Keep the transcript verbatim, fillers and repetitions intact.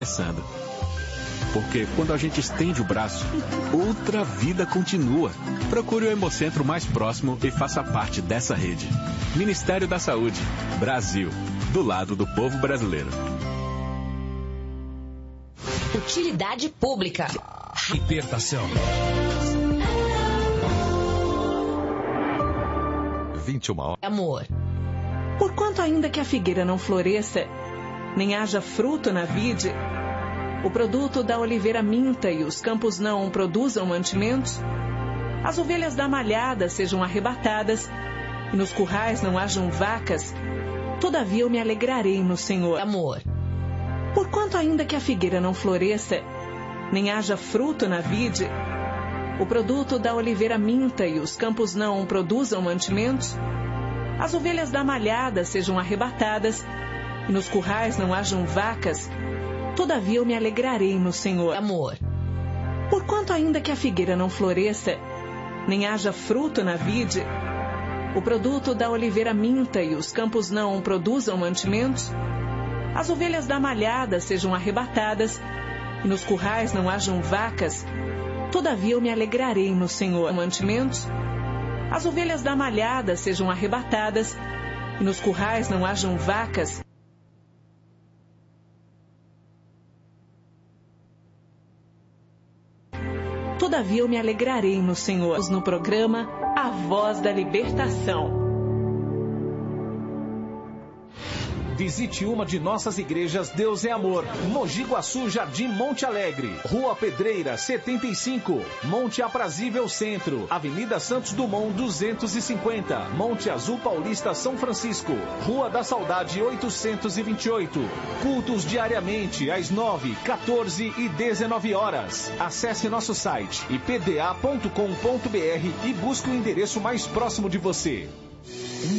começando. Porque quando a gente estende o braço, outra vida continua. Procure o Hemocentro mais próximo e faça parte dessa rede. Ministério da Saúde. Brasil. Do lado do povo brasileiro. Utilidade pública. Libertação. vinte e uma horas. Amor. Porquanto ainda que a figueira não floresça, nem haja fruto na vide, o produto da oliveira minta e os campos não produzam mantimentos, as ovelhas da malhada sejam arrebatadas e nos currais não hajam vacas, todavia eu me alegrarei no Senhor. Amor. Porquanto ainda que a figueira não floresça, nem haja fruto na vide, o produto da oliveira minta e os campos não produzam mantimentos, as ovelhas da malhada sejam arrebatadas e nos currais não hajam vacas, todavia eu me alegrarei no Senhor. Amor. Porquanto ainda que a figueira não floresça, nem haja fruto na vide, o produto da oliveira minta e os campos não produzam mantimentos, as ovelhas da malhada sejam arrebatadas e nos currais não hajam vacas, todavia eu me alegrarei no Senhor. Mantimentos, as ovelhas da malhada sejam arrebatadas e nos currais não hajam vacas, todavia eu me alegrarei no Senhor. No programa A Voz da Libertação. Visite uma de nossas igrejas Deus é Amor. Mogi Guaçu, Jardim Monte Alegre. Rua Pedreira, setenta e cinco. Monte Aprazível Centro. Avenida Santos Dumont, duzentos e cinquenta. Monte Azul Paulista, São Francisco. Rua da Saudade, oitocentos e vinte e oito. Cultos diariamente às nove, quatorze e dezenove horas. Acesse nosso site i p d a ponto com ponto b r e busque o endereço mais próximo de você.